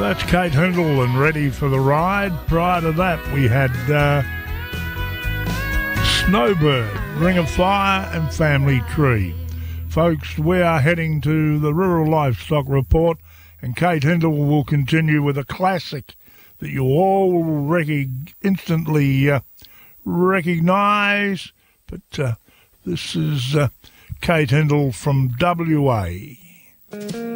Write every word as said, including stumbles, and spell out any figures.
That's Kate Hindle and Ready for the Ride. Prior to that, we had uh, Snowbird, Ring of Fire and Family Tree. Folks, we are heading to the Rural Livestock Report, and Kate Hindle will continue with a classic that you all rec- instantly uh, recognise. But uh, this is uh, Kate Hindle from W A.